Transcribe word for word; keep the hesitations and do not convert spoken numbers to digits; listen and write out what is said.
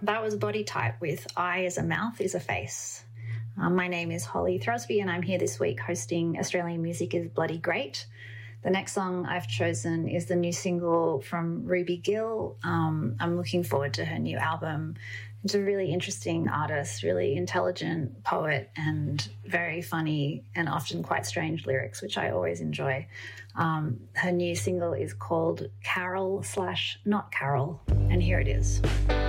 That was Body Type with Eye as a Mouth is a Face. Um, my name is Holly Throsby and I'm here this week hosting Australian Music is Bloody Great. The next song I've chosen is the new single from Ruby Gill. Um, I'm looking forward to her new album. It's a really interesting artist, really intelligent poet and very funny and often quite strange lyrics, which I always enjoy. Um, her new single is called Carol slash Not Carol, and here it is.